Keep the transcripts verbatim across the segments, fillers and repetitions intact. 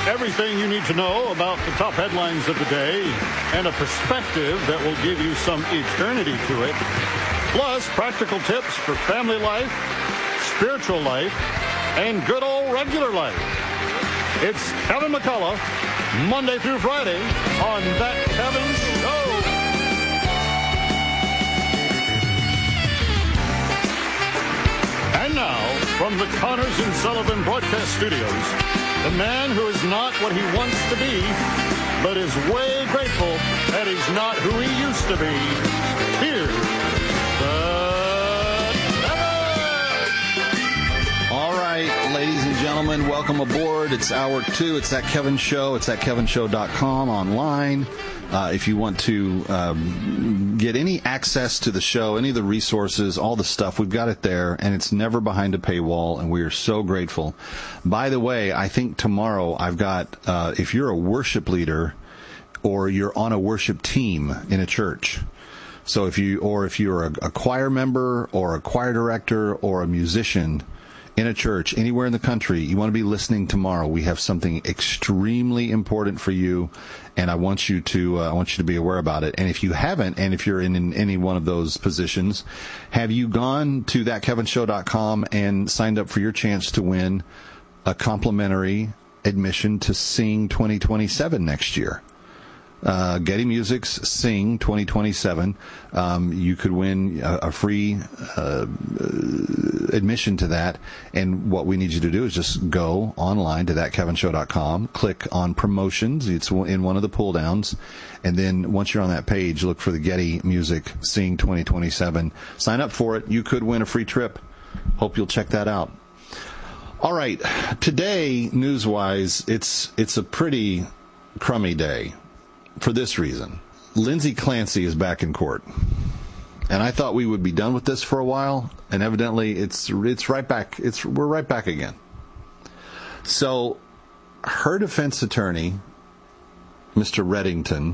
Everything you need to know about the top headlines of the day and a perspective that will give you some eternity to it. Plus, practical tips for family life, spiritual life, and good old regular life. It's Kevin McCullough, Monday through Friday on That Kevin Show. And now, from the Connors and Sullivan Broadcast Studios, the man who is not what he wants to be, but is way grateful that he's not who he used to be. Here's the Kevin! All right, ladies and gentlemen, welcome aboard. It's hour two. It's That Kevin Show. It's that kevin show dot com online. Uh, if you want to um, get any access to the show, any of the resources, all the stuff, we've got it there, and it's never behind a paywall, and we are so grateful. By the way, I think tomorrow I've got, uh, if you're a worship leader or you're on a worship team in a church, so if you, or if you're a, a choir member or a choir director or a musician in a church anywhere in the country, you want to be listening tomorrow. We have something extremely important for you, and I want you to uh, I want you to be aware about it. And if you haven't, and if you're in, in any one of those positions, have you gone to that kevin show dot com and signed up for your chance to win a complimentary admission to Sing twenty twenty-seven next year? Uh, Getty Music's Sing twenty twenty-seven. Um, you could win a, a free uh, admission to that. And what we need you to do is just go online to that kevin show dot com, click on promotions. It's in one of the pull downs. And then once you're on that page, look for the Getty Music Sing twenty twenty-seven. Sign up for it. You could win a free trip. Hope you'll check that out. All right. Today, news-wise, it's it's a pretty crummy day. For this reason, Lindsay Clancy is back in court, and I thought we would be done with this for a while, and evidently it's it's right back. It's we're right back again. So, her defense attorney, Mister Reddington,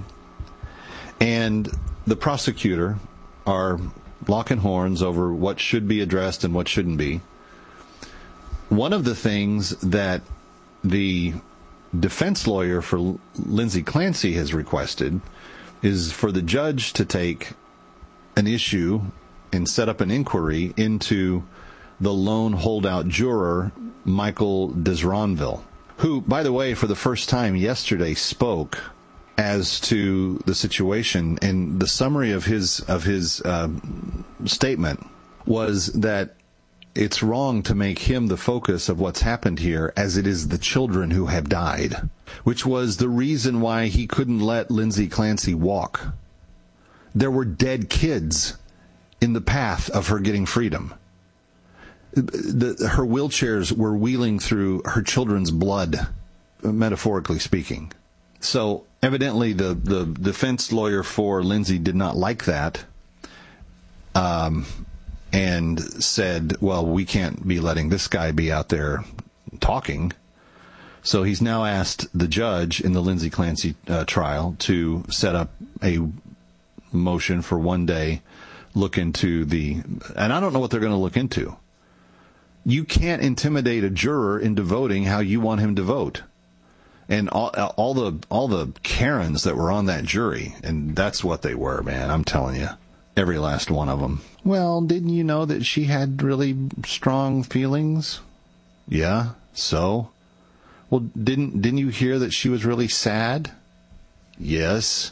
and the prosecutor are locking horns over what should be addressed and what shouldn't be. One of the things that the defense lawyer for Lindsay Clancy has requested is for the judge to take an issue and set up an inquiry into the lone holdout juror, Michael Desronville, who, by the way, for the first time yesterday spoke as to the situation. And the summary of his of his uh, statement was that it's wrong to make him the focus of what's happened here, as it is the children who have died, which was the reason why he couldn't let Lindsay Clancy walk. There were dead kids in the path of her getting freedom. The, her wheelchairs were wheeling through her children's blood, metaphorically speaking. So evidently the, the defense lawyer for Lindsay did not like that. Um... and said, well, we can't be letting this guy be out there talking. So he's now asked the judge in the Lindsay Clancy uh, trial to set up a motion for one day, look into the, and I don't know what they're going to look into. You can't intimidate a juror into voting how you want him to vote. And all, all the all the Karens that were on that jury, and that's what they were, man, I'm telling you. Every last one of them. Well, didn't you know that she had really strong feelings? Yeah, so? Well, didn't didn't you hear that she was really sad? Yes.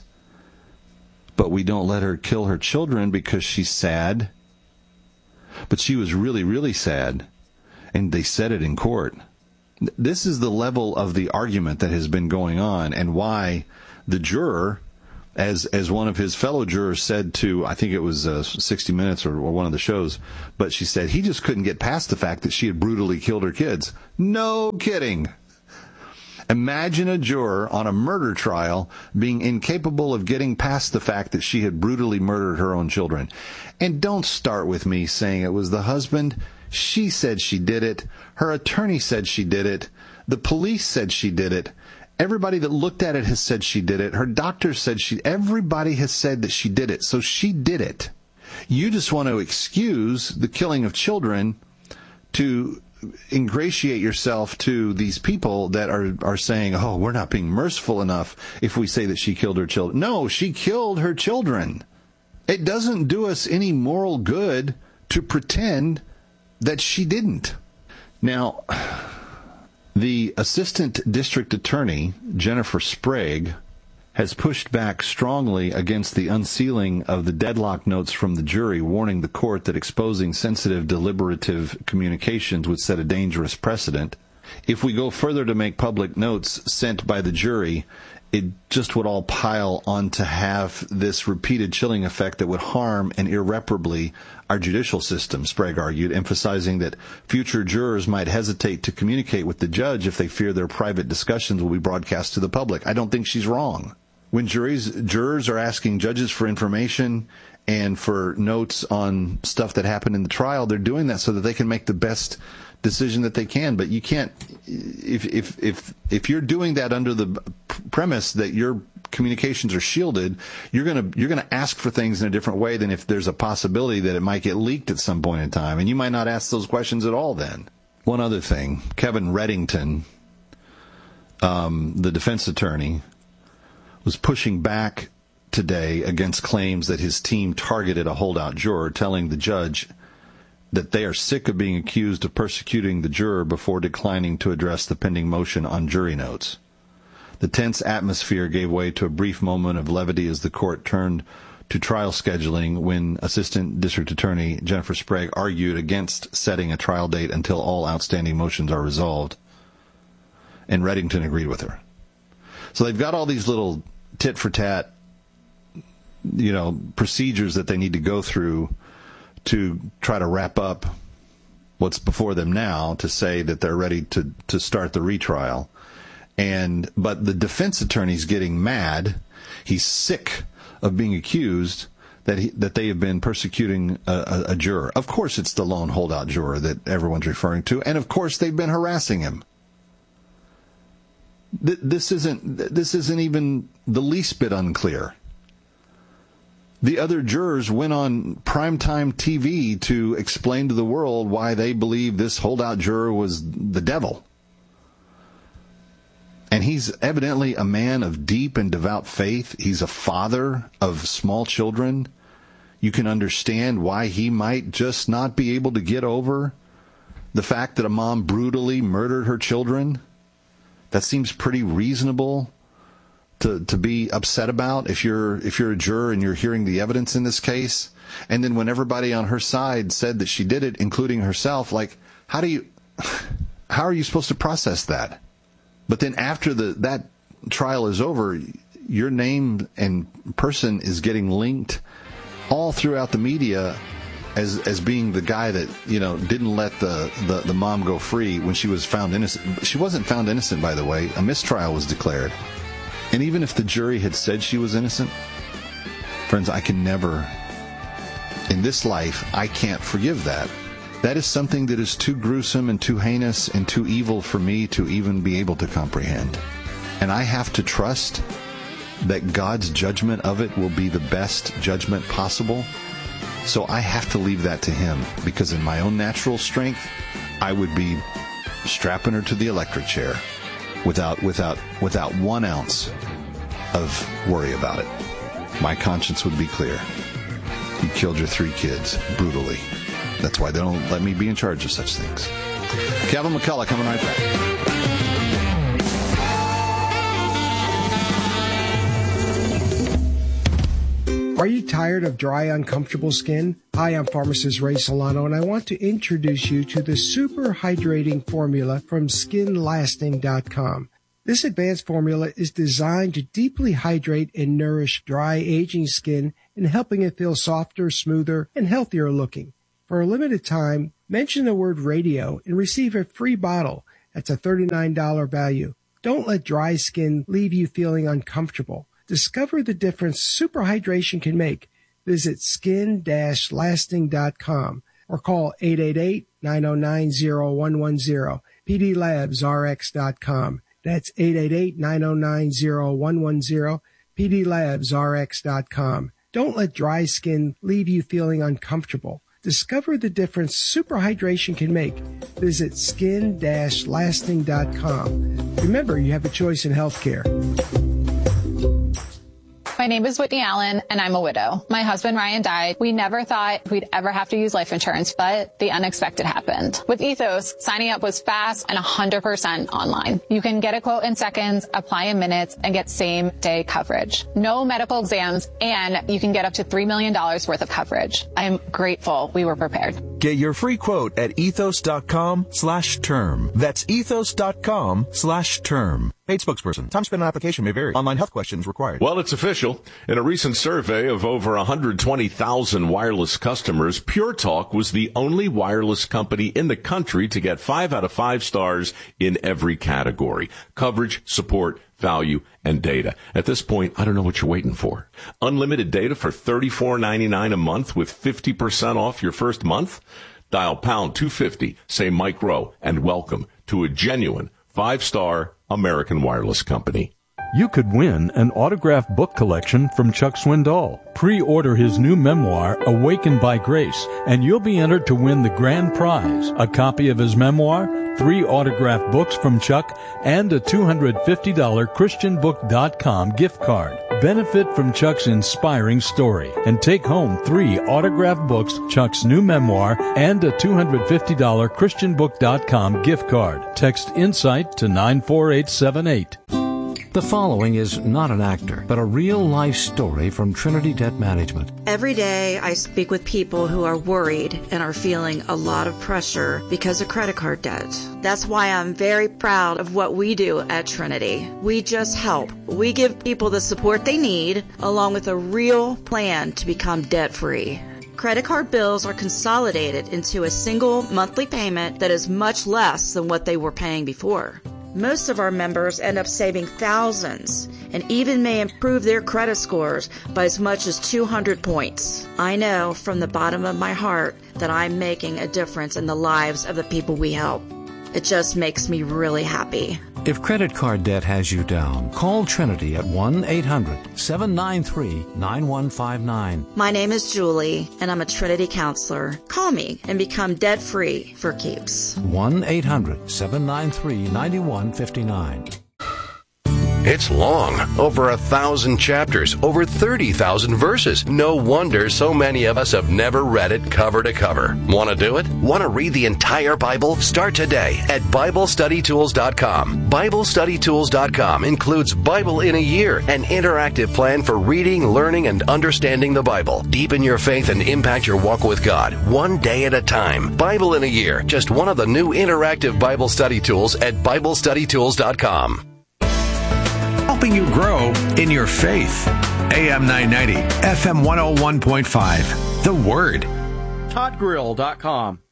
But we don't let her kill her children because she's sad. But she was really, really sad. And they said it in court. This is the level of the argument that has been going on, and why the juror, As as one of his fellow jurors said to, I think it was uh, sixty minutes or, or one of the shows, but she said he just couldn't get past the fact that she had brutally killed her kids. No kidding. Imagine a juror on a murder trial being incapable of getting past the fact that she had brutally murdered her own children. And don't start with me saying it was the husband. She said she did it. Her attorney said she did it. The police said she did it. Everybody that looked at it has said she did it. Her doctor said she, everybody has said that she did it. So she did it. You just want to excuse the killing of children to ingratiate yourself to these people that are, are saying, oh, we're not being merciful enough if we say that she killed her children. No, she killed her children. It doesn't do us any moral good to pretend that she didn't. Now, the Assistant District Attorney, Jennifer Sprague, has pushed back strongly against the unsealing of the deadlock notes from the jury, warning the court that exposing sensitive deliberative communications would set a dangerous precedent. If we go further to make public notes sent by the jury, it just would all pile on to have this repeated chilling effect that would harm and irreparably our judicial system, Sprague argued, emphasizing that future jurors might hesitate to communicate with the judge if they fear their private discussions will be broadcast to the public. I don't think she's wrong. When juries, jurors are asking judges for information and for notes on stuff that happened in the trial, they're doing that so that they can make the best decision that they can. But you can't, if if if if you're doing that under the premise that your communications are shielded, you're gonna you're gonna ask for things in a different way than if there's a possibility that it might get leaked at some point in time, and you might not ask those questions at all then. One other thing, Kevin Reddington, um, the defense attorney, was pushing back today against claims that his team targeted a holdout juror, telling the judge that they are sick of being accused of persecuting the juror before declining to address the pending motion on jury notes. The tense atmosphere gave way to a brief moment of levity as the court turned to trial scheduling when Assistant District Attorney Jennifer Sprague argued against setting a trial date until all outstanding motions are resolved, and Reddington agreed with her. So they've got all these little tit-for-tat, you know, procedures that they need to go through to try to wrap up what's before them now to say that they're ready to, to start the retrial. And but the defense attorney's getting mad. He's sick of being accused that he, that they have been persecuting a, a, a juror. Of course it's the lone holdout juror that everyone's referring to, and of course they've been harassing him. This isn't this isn't even the least bit unclear. The other jurors went on primetime T V to explain to the world why they believe this holdout juror was the devil. And he's evidently a man of deep and devout faith. He's a father of small children. You can understand why he might just not be able to get over the fact that a mom brutally murdered her children. That seems pretty reasonable to to be upset about if you're if you're a juror and you're hearing the evidence in this case. And then when everybody on her side said that she did it, including herself, like, how do you how are you supposed to process that? But then after the that trial is over, your name and person is getting linked all throughout the media as as being the guy that, you know, didn't let the, the, the mom go free when she was found innocent. She wasn't found innocent, by the way. A mistrial was declared. And even if the jury had said she was innocent, friends, I can never, in this life, I can't forgive that. That is something that is too gruesome and too heinous and too evil for me to even be able to comprehend. And I have to trust that God's judgment of it will be the best judgment possible. So I have to leave that to him, because in my own natural strength, I would be strapping her to the electric chair without without without one ounce of worry about it. My conscience would be clear. You killed your three kids brutally. That's why they don't let me be in charge of such things. Kevin McCullough coming right back. Are you tired of dry, uncomfortable skin? Hi, I'm pharmacist Ray Solano, and I want to introduce you to the Super Hydrating Formula from skin lasting dot com. This advanced formula is designed to deeply hydrate and nourish dry, aging skin and helping it feel softer, smoother, and healthier looking. For a limited time, mention the word radio and receive a free bottle. That's a thirty-nine dollars value. Don't let dry skin leave you feeling uncomfortable. Discover the difference super hydration can make. Visit skin lasting dot com or call eight eight eight, nine oh nine, oh one one oh, p d labs r x dot com. That's eight eight eight, nine oh nine, oh one one oh, p d labs r x dot com. Don't let dry skin leave you feeling uncomfortable. Discover the difference superhydration can make. Visit skin dash lasting dot com. Remember, you have a choice in healthcare. My name is Whitney Allen, and I'm a widow. My husband, Ryan, died. We never thought we'd ever have to use life insurance, but the unexpected happened. With Ethos, signing up was fast and one hundred percent online. You can get a quote in seconds, apply in minutes, and get same-day coverage. No medical exams, and you can get up to three million dollars worth of coverage. I'm grateful we were prepared. Get your free quote at ethos.com slash term. That's ethos.com slash term. Paid spokesperson. Time spent on application may vary. Online health questions required. Well, it's official. In a recent survey of over one hundred twenty thousand wireless customers, Pure Talk was the only wireless company in the country to get five out of five stars in every category. Coverage, support, value, and data. At this point, I don't know what you're waiting for. Unlimited data for thirty-four ninety-nine a month with fifty percent off your first month? Dial pound two fifty, say Mike Rowe, and welcome to a genuine five-star American wireless company. You could win an autographed book collection from Chuck Swindoll. Pre-order his new memoir, Awakened by Grace, and you'll be entered to win the grand prize, a copy of his memoir, three autographed books from Chuck, and a two hundred fifty dollars christian book dot com gift card. Benefit from Chuck's inspiring story and take home three autographed books, Chuck's new memoir, and a two hundred fifty dollars christian book dot com gift card. Text INSIGHT to nine four eight seven eight. The following is not an actor, but a real-life story from Trinity Debt Management. Every day I speak with people who are worried and are feeling a lot of pressure because of credit card debt. That's why I'm very proud of what we do at Trinity. We just help. We give people the support they need, along with a real plan to become debt-free. Credit card bills are consolidated into a single monthly payment that is much less than what they were paying before. Most of our members end up saving thousands and even may improve their credit scores by as much as two hundred points. I know from the bottom of my heart that I'm making a difference in the lives of the people we help. It just makes me really happy. If credit card debt has you down, call Trinity at one eight hundred seven nine three nine one five nine. My name is Julie, and I'm a Trinity counselor. Call me and become debt-free for keeps. one eight hundred seven nine three nine one five nine. It's long, over a thousand chapters, over thirty thousand verses. No wonder so many of us have never read it cover to cover. Want to do it? Want to read the entire Bible? Start today at Bible Study Tools dot com. Bible Study Tools dot com includes Bible in a Year, an interactive plan for reading, learning, and understanding the Bible. Deepen your faith and impact your walk with God, one day at a time. Bible in a Year, just one of the new interactive Bible study tools at Bible Study Tools dot com. Helping you grow in your faith. A M nine ninety, F M one oh one point five. The Word. Todd Grill dot com.